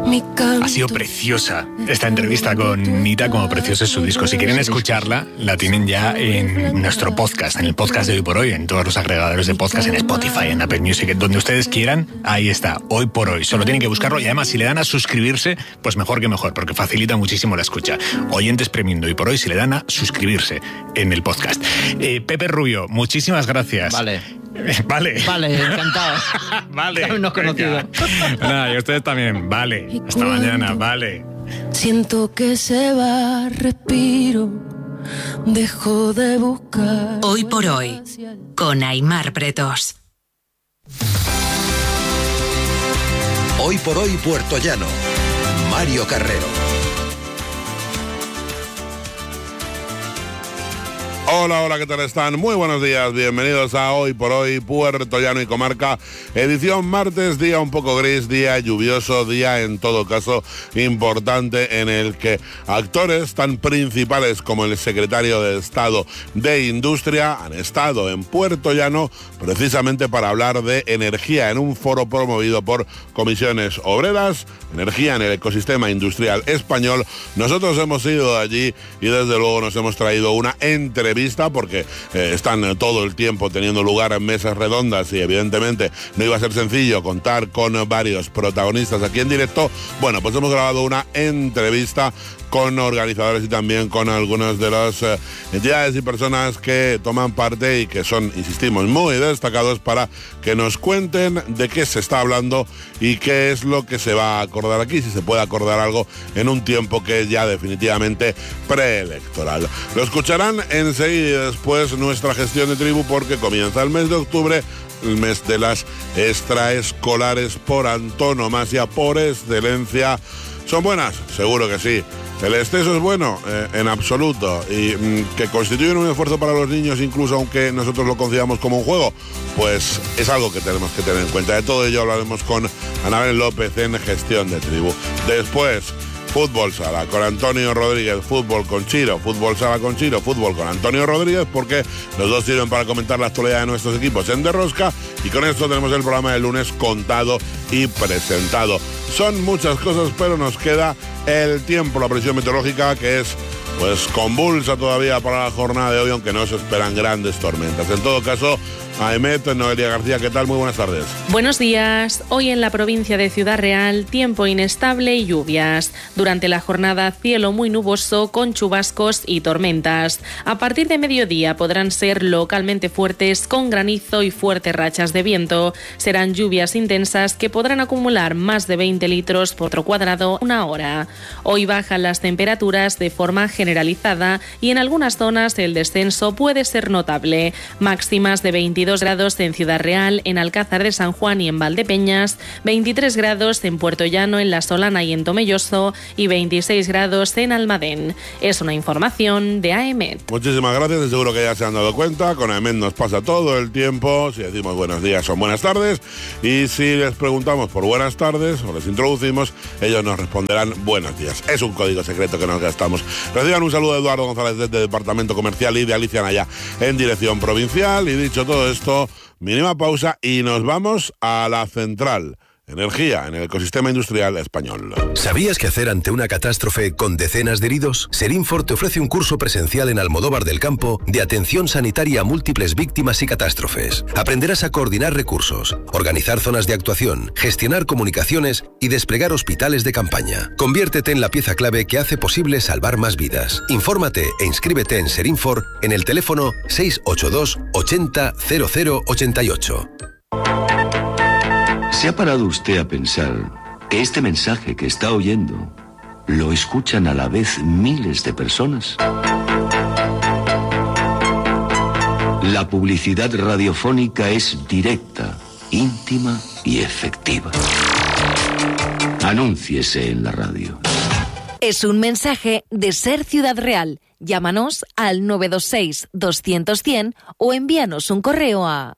Ha sido preciosa esta entrevista con Nita, como precioso es su disco. Si quieren escucharla, la tienen ya en nuestro podcast, en el podcast de Hoy por Hoy, en todos los agregadores de podcast, en Spotify, en Apple Music, donde ustedes quieran. Ahí está, Hoy por Hoy. Solo tienen que buscarlo y además si le dan a suscribirse, pues mejor que mejor, porque facilita muchísimo la escucha. Oyentes premium de Hoy por Hoy, si le dan a suscribirse en el podcast. Pepe Rubio, muchísimas gracias. Vale. Vale. Vale, encantado. Vale. Habernos conocido. Nada, y ustedes también. Vale. Hasta mañana. Vale. Siento que se va, respiro, dejo de buscar. Hoy por Hoy, con Aimar Bretos. Hoy por Hoy Puertollano, Mario Carrero. Hola, hola, ¿qué tal están? Muy buenos días, bienvenidos a Hoy por Hoy, Puertollano y Comarca, edición martes, día un poco gris, día lluvioso, día en todo caso importante en el que actores tan principales como el secretario de Estado de Industria han estado en Puertollano precisamente para hablar de energía en un foro promovido por Comisiones Obreras, energía en el ecosistema industrial español. Nosotros hemos ido allí y desde luego nos hemos traído una entrevista porque están todo el tiempo teniendo lugar en mesas redondas y evidentemente no iba a ser sencillo contar con varios protagonistas aquí en directo. Bueno, pues hemos grabado una entrevista con organizadores y también con algunas de las entidades y personas que toman parte y que son, insistimos, muy destacados para que nos cuenten de qué se está hablando y qué es lo que se va a acordar aquí, si se puede acordar algo en un tiempo que es ya definitivamente preelectoral. Lo escucharán enseguida y después nuestra gestión de tribu porque comienza el mes de octubre, el mes de las extraescolares por antonomasia, por excelencia. ¿Son buenas? Seguro que sí. ¿El exceso es bueno? En absoluto. ¿Y que constituyen un esfuerzo para los niños, incluso aunque nosotros lo consideramos como un juego? Pues es algo que tenemos que tener en cuenta. De todo ello hablaremos con Anabel López en Gestión de Tribu. Después, fútbol sala con Antonio Rodríguez, fútbol con Chiro, fútbol sala con Chiro, fútbol con Antonio Rodríguez, porque los dos sirven para comentar la actualidad de nuestros equipos en Derrosca, y con esto tenemos el programa del lunes contado y presentado. Son muchas cosas, pero nos queda el tiempo, la previsión meteorológica, que es pues convulsa todavía para la jornada de hoy, aunque no se esperan grandes tormentas. En todo caso, Aemet, Noelia García, ¿qué tal? Muy buenas tardes. Buenos días. Hoy en la provincia de Ciudad Real, tiempo inestable y lluvias. Durante la jornada, cielo muy nuboso con chubascos y tormentas. A partir de mediodía podrán ser localmente fuertes con granizo y fuertes rachas de viento. Serán lluvias intensas que podrán acumular más de 20 litros por metro cuadrado una hora. Hoy bajan las temperaturas de forma generalizada y en algunas zonas el descenso puede ser notable. Máximas de 22 grados en Ciudad Real, en Alcázar de San Juan y en Valdepeñas, 23 grados en Puerto Llano, en La Solana y en Tomelloso y 26 grados en Almadén. Es una información de AEMET. Muchísimas gracias, y seguro que ya se han dado cuenta, con AEMET nos pasa todo el tiempo, si decimos buenos días son buenas tardes, y si les preguntamos por buenas tardes o les introducimos, ellos nos responderán buenos días. Es un código secreto que nos gastamos. Reciban un saludo de Eduardo González desde Departamento Comercial y de Alicia Naya en dirección provincial, y dicho todo esto, mínima pausa y nos vamos a la central. Energía en el ecosistema industrial español. ¿Sabías qué hacer ante una catástrofe con decenas de heridos? Serinfor te ofrece un curso presencial en Almodóvar del Campo de atención sanitaria a múltiples víctimas y catástrofes. Aprenderás a coordinar recursos, organizar zonas de actuación, gestionar comunicaciones y desplegar hospitales de campaña. Conviértete en la pieza clave que hace posible salvar más vidas. Infórmate e inscríbete en Serinfor en el teléfono 682 80 00 88. ¿Se ha parado usted a pensar que este mensaje que está oyendo lo escuchan a la vez miles de personas? La publicidad radiofónica es directa, íntima y efectiva. Anúnciese en la radio. Es un mensaje de Ser Ciudad Real. Llámanos al 926 200 100 o envíanos un correo a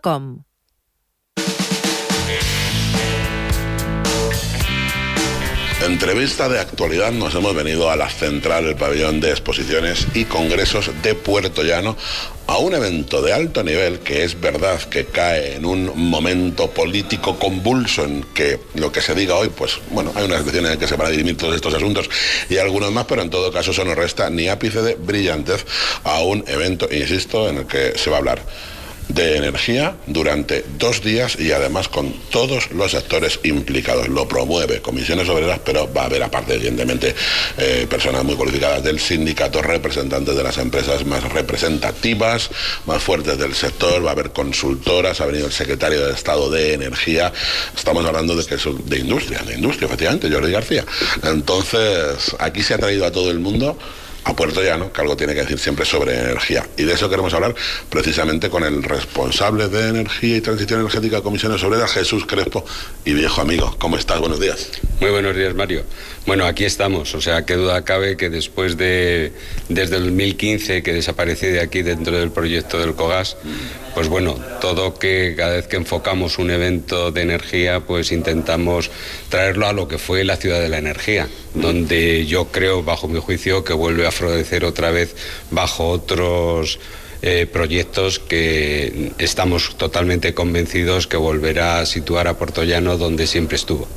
publicidad.ciudadreal@cadenaser.com. Entrevista de actualidad. Nos hemos venido a la central, el pabellón de exposiciones y congresos de Puerto Llano, a un evento de alto nivel que es verdad que cae en un momento político convulso en que lo que se diga hoy, pues bueno, hay unas decisiones en que se van a dirimir todos estos asuntos y algunos más, pero en todo caso eso no resta ni ápice de brillantez a un evento, insisto, en el que se va a hablar de energía durante 2 días y además con todos los actores implicados. Lo promueve Comisiones Obreras, pero va a haber aparte, evidentemente, personas muy cualificadas del sindicato, representantes de las empresas más representativas, más fuertes del sector, va a haber consultoras, ha venido el secretario de Estado de Energía. Estamos hablando de industria, efectivamente, Jordi García. Entonces, aquí se ha traído a todo el mundo a Puerto Llano, que algo tiene que decir siempre sobre energía. Y de eso queremos hablar precisamente con el responsable de Energía y Transición Energética de Comisiones Obreras, Jesús Crespo, y viejo amigo. ¿Cómo estás? Buenos días. Muy buenos días, Mario. Bueno, aquí estamos. O sea, qué duda cabe que después de, desde el 2015, que desaparecí de aquí dentro del proyecto del COGAS, pues bueno, todo que cada vez que enfocamos un evento de energía, pues intentamos traerlo a lo que fue la ciudad de la energía, donde yo creo, bajo mi juicio, que vuelve a florecer otra vez bajo otros proyectos que estamos totalmente convencidos que volverá a situar a Puerto Llano donde siempre estuvo.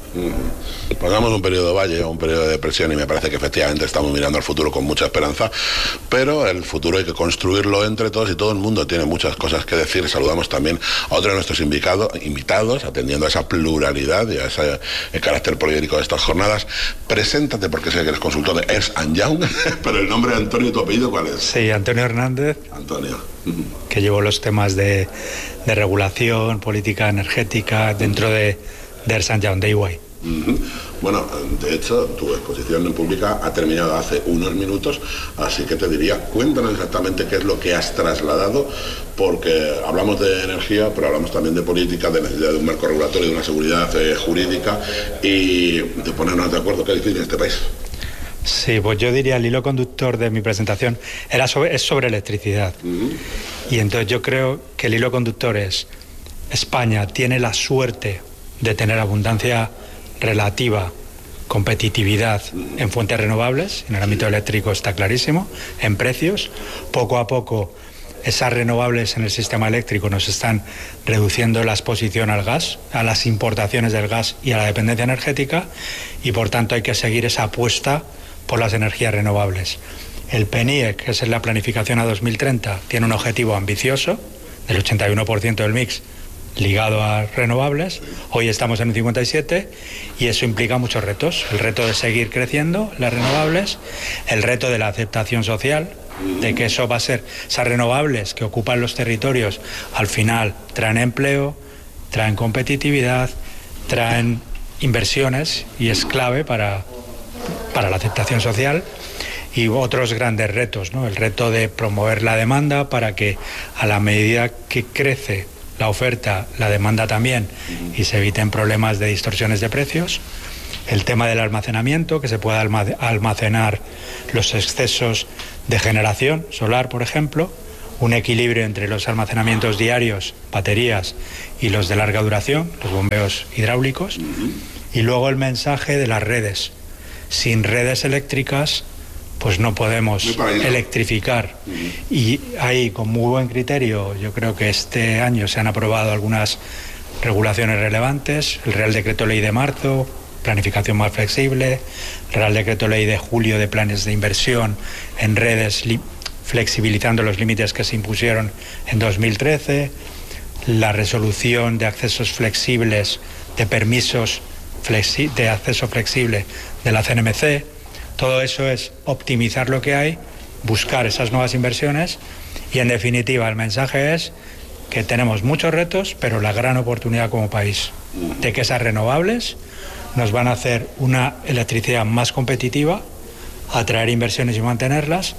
Pasamos un periodo de valle, un periodo de depresión, y me parece que efectivamente estamos mirando al futuro con mucha esperanza, pero el futuro hay que construirlo entre todos y todo el mundo tiene muchas cosas que decir. Saludamos también a otro de nuestros invitados, atendiendo a esa pluralidad y a ese carácter político de estas jornadas. Preséntate, porque sé que eres consultor de Ernst & Young, pero el nombre de Antonio y tu apellido, ¿cuál es? Sí, Antonio Hernández. Antonio. Que llevo los temas de regulación, política energética dentro de Ernst & Young, de EY. Bueno, de hecho, tu exposición pública ha terminado hace unos minutos, así que te diría, cuéntanos exactamente qué es lo que has trasladado, porque hablamos de energía, pero hablamos también de política, de necesidad de un marco regulatorio, de una seguridad jurídica y de ponernos de acuerdo. Qué difícil en este país. Sí, pues yo diría el hilo conductor de mi presentación es sobre electricidad. Y entonces yo creo que el hilo conductor es: España tiene la suerte de tener abundancia relativa, competitividad en fuentes renovables, en el ámbito eléctrico está clarísimo, en precios. Poco a poco esas renovables en el sistema eléctrico nos están reduciendo la exposición al gas, a las importaciones del gas y a la dependencia energética, y por tanto hay que seguir esa apuesta por las energías renovables. El PNIEC, que es la planificación a 2030, tiene un objetivo ambicioso del 81% del mix ligado a renovables. Hoy estamos en un 57% y eso implica muchos retos. El reto de seguir creciendo las renovables, el reto de la aceptación social, de que eso va a ser, esas renovables que ocupan los territorios, al final traen empleo, traen competitividad, traen inversiones, y es clave para la aceptación social. Y otros grandes retos, ¿no? El reto de promover la demanda para que, a la medida que crece la oferta, la demanda también, y se eviten problemas de distorsiones de precios. El tema del almacenamiento, que se pueda almacenar los excesos de generación solar, por ejemplo, un equilibrio entre los almacenamientos diarios, baterías, y los de larga duración, los bombeos hidráulicos. Y luego el mensaje de las redes. Sin redes eléctricas, pues no podemos electrificar. Y ahí, con muy buen criterio, yo creo que este año se han aprobado algunas regulaciones relevantes: el Real Decreto Ley de marzo, planificación más flexible; Real Decreto Ley de julio, de planes de inversión en redes, flexibilizando los límites que se impusieron en 2013; la resolución de accesos flexibles, de permisos de acceso flexible de la CNMC. Todo eso es optimizar lo que hay, buscar esas nuevas inversiones, y en definitiva el mensaje es que tenemos muchos retos, pero la gran oportunidad como país de que esas renovables nos van a hacer una electricidad más competitiva, atraer inversiones y mantenerlas.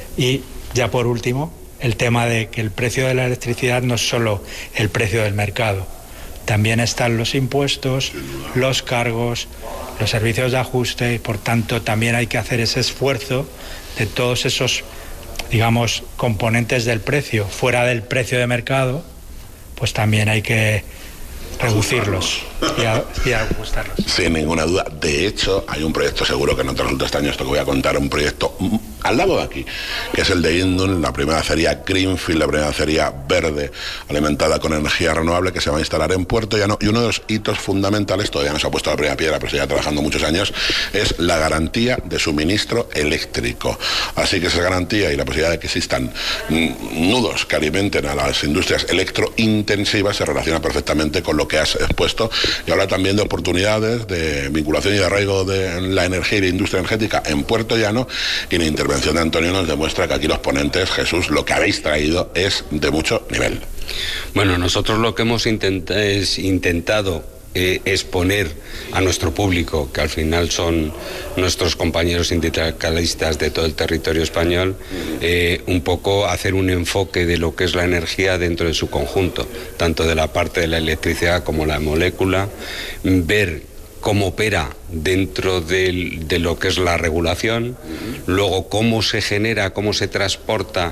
Y ya por último, el tema de que el precio de la electricidad no es solo el precio del mercado, también están los impuestos, los cargos, los servicios de ajuste, y por tanto también hay que hacer ese esfuerzo de todos esos, digamos, componentes del precio, fuera del precio de mercado, pues también hay que reducirlos y ajustarlos. Sin ninguna duda. De hecho, hay un proyecto, seguro que no te resulta extraño esto que voy a contar, un proyecto al lado de aquí, que es el de Indun, la primera acería Greenfield, la primera acería verde, alimentada con energía renovable, que se va a instalar en Puerto Llano. Y uno de los hitos fundamentales, todavía no se ha puesto la primera piedra, pero se lleva trabajando muchos años, es la garantía de suministro eléctrico. Así que esa garantía y la posibilidad de que existan nudos que alimenten a las industrias electrointensivas se relaciona perfectamente con lo que has expuesto, y habla también de oportunidades de vinculación y de arraigo de la energía y la industria energética en Puerto Llano. Y la intervención de Antonio nos demuestra que aquí los ponentes, Jesús, lo que habéis traído es de mucho nivel. Bueno, nosotros lo que hemos intentado exponer a nuestro público, que al final son nuestros compañeros sindicalistas de todo el territorio español, un poco hacer un enfoque de lo que es la energía dentro de su conjunto, tanto de la parte de la electricidad como la molécula, ver cómo opera dentro de lo que es la regulación, luego cómo se genera, cómo se transporta,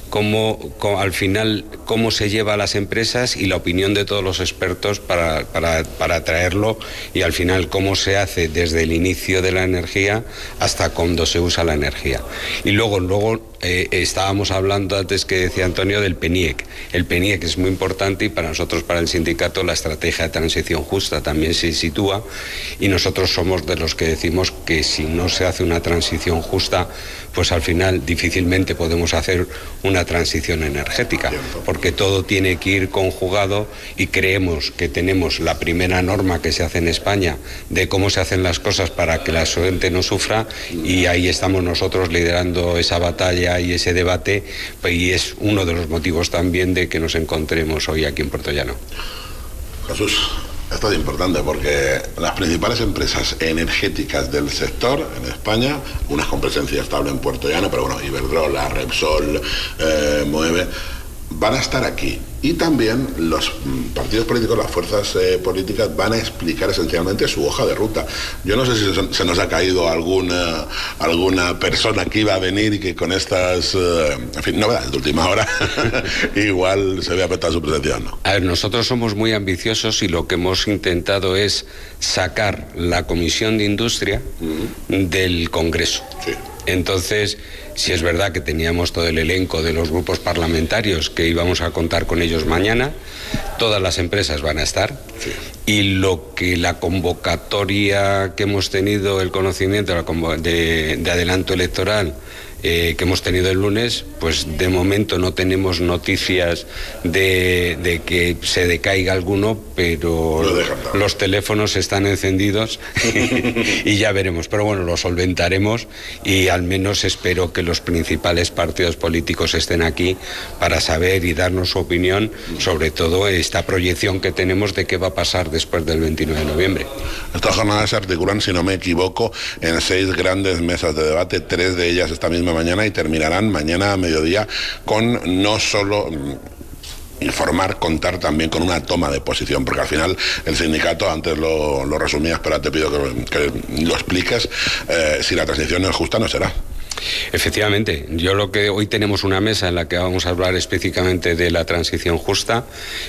al final cómo se lleva a las empresas y la opinión de todos los expertos para traerlo, y al final cómo se hace desde el inicio de la energía hasta cuando se usa la energía. Y luego estábamos hablando antes, que decía Antonio, del PENIEC. El PENIEC es muy importante, y para nosotros, para el sindicato, la estrategia de transición justa también se sitúa, y nosotros somos de los que decimos que si no se hace una transición justa, pues al final difícilmente podemos hacer una transición energética, porque todo tiene que ir conjugado, y creemos que tenemos la primera norma que se hace en España de cómo se hacen las cosas para que la gente no sufra, y ahí estamos nosotros liderando esa batalla y ese debate, y es uno de los motivos también de que nos encontremos hoy aquí en Puerto Llano. Jesús, esto es importante porque las principales empresas energéticas del sector en España, unas con presencia estable en Puerto Llano, pero bueno, Iberdrola, Repsol, Moeve, van a estar aquí. Y también los partidos políticos, las fuerzas políticas van a explicar esencialmente su hoja de ruta. Yo no sé si se nos ha caído alguna persona que iba a venir y que con estas novedades de última hora igual se ve afectada su presencia, ¿no? A ver, nosotros somos muy ambiciosos, y lo que hemos intentado es sacar la Comisión de Industria del Congreso. Sí. Entonces, si es verdad que teníamos todo el elenco de los grupos parlamentarios que íbamos a contar con ellos mañana, todas las empresas van a estar, sí. Y lo que la convocatoria que hemos tenido, el conocimiento de adelanto electoral que hemos tenido el lunes, pues de momento no tenemos noticias de que se decaiga alguno, pero los teléfonos están encendidos y ya veremos. Pero bueno, lo solventaremos, y al menos espero que los principales partidos políticos estén aquí para saber y darnos su opinión sobre todo esta proyección que tenemos de qué va a pasar después del 29 de noviembre. Estas jornadas se articulan, si no me equivoco, en 6 grandes mesas de debate, 3 de ellas esta misma mañana, y terminarán mañana a mediodía con no solo informar, contar también con una toma de posición, porque al final el sindicato, antes lo resumías, pero te pido que lo expliques, si la transición no es justa no será. Efectivamente, hoy tenemos una mesa en la que vamos a hablar específicamente de la transición justa.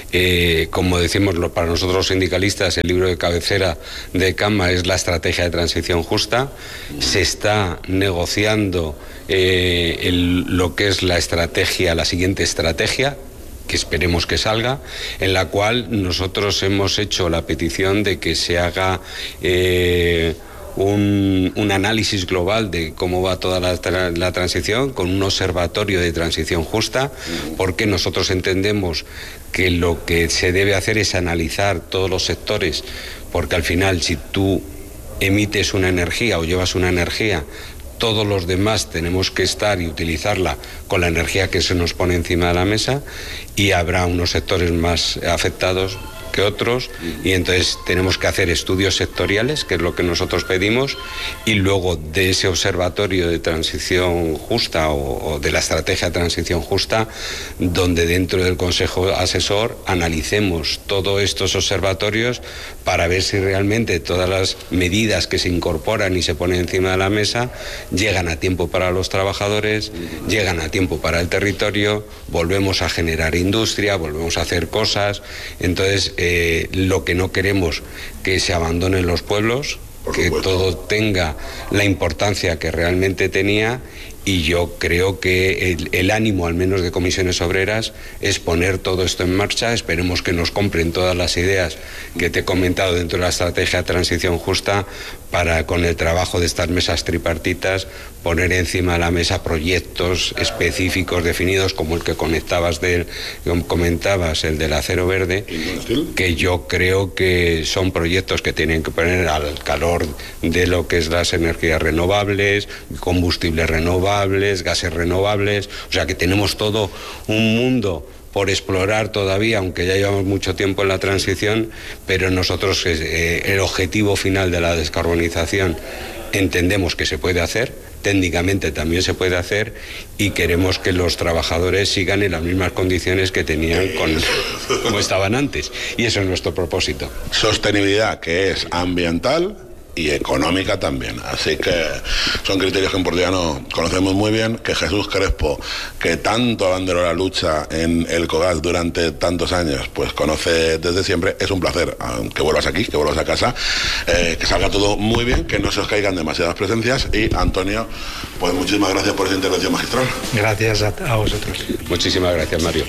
Como decimos, para nosotros los sindicalistas, el libro de cabecera de Cama es la estrategia de transición justa. Se está negociando lo que es la siguiente estrategia, que esperemos que salga, en la cual nosotros hemos hecho la petición de que se haga un análisis global de cómo va toda la transición, con un observatorio de transición justa, porque nosotros entendemos que lo que se debe hacer es analizar todos los sectores, porque al final, si tú emites una energía o llevas una energía, todos los demás tenemos que estar y utilizarla con la energía que se nos pone encima de la mesa, y habrá unos sectores más afectados que otros, y entonces tenemos que hacer estudios sectoriales, que es lo que nosotros pedimos, y luego de ese observatorio de transición justa o de la estrategia de transición justa, donde dentro del Consejo Asesor analicemos todos estos observatorios para ver si realmente todas las medidas que se incorporan y se ponen encima de la mesa llegan a tiempo para los trabajadores, llegan a tiempo para el territorio, volvemos a generar industria, volvemos a hacer cosas. Entonces lo que no queremos, que se abandonen los pueblos, que todo tenga la importancia que realmente tenía. Y yo creo que el ánimo, al menos de Comisiones Obreras, es poner todo esto en marcha. Esperemos que nos compren todas las ideas que te he comentado dentro de la estrategia de transición justa, para, con el trabajo de estas mesas tripartitas, poner encima de la mesa proyectos específicos definidos, como el que comentabas, el del acero verde, que yo creo que son proyectos que tienen que poner al calor de lo que es las energías renovables, combustibles renovables, gases renovables. O sea que tenemos todo un mundo por explorar todavía, aunque ya llevamos mucho tiempo en la transición, pero nosotros el objetivo final de la descarbonización entendemos que se puede hacer, técnicamente también se puede hacer, y queremos que los trabajadores sigan en las mismas condiciones que tenían como estaban antes, y eso es nuestro propósito. Sostenibilidad que es ambiental y económica también, así que son criterios que en Puerto Llano conocemos muy bien. Que Jesús Crespo, que tanto abanderó la lucha en el COGAS durante tantos años, pues conoce desde siempre. Es un placer que vuelvas aquí, que vuelvas a casa, que salga todo muy bien, que no se os caigan demasiadas presencias. Y Antonio, pues muchísimas gracias por esa intervención magistral. Gracias a vosotros. Muchísimas gracias, Mario.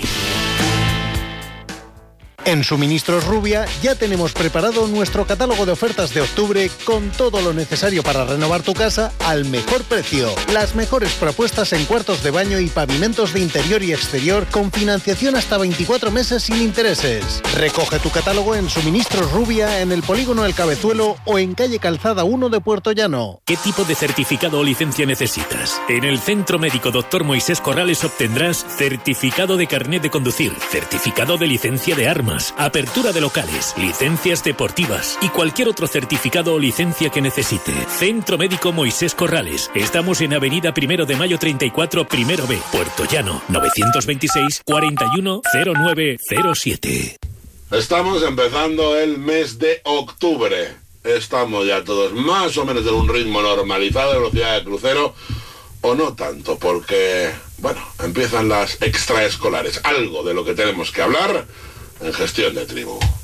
En Suministros Rubia ya tenemos preparado nuestro catálogo de ofertas de octubre con todo lo necesario para renovar tu casa al mejor precio. Las mejores propuestas en cuartos de baño y pavimentos de interior y exterior con financiación hasta 24 meses sin intereses. Recoge tu catálogo en Suministros Rubia, en el Polígono El Cabezuelo o en calle Calzada 1 de Puerto Llano. ¿Qué tipo de certificado o licencia necesitas? En el Centro Médico Dr. Moisés Corrales obtendrás certificado de carnet de conducir, certificado de licencia de armas, apertura de locales, licencias deportivas y cualquier otro certificado o licencia que necesite. Centro Médico Moisés Corrales. Estamos en Avenida 1 de Mayo 34, Primero B, Puerto Llano, 926 41 0907. Estamos empezando el mes de octubre. Estamos ya todos más o menos en un ritmo normalizado de velocidad de crucero, o no tanto, porque, bueno, empiezan las extraescolares. Algo de lo que tenemos que hablar en Gestión de Tribu.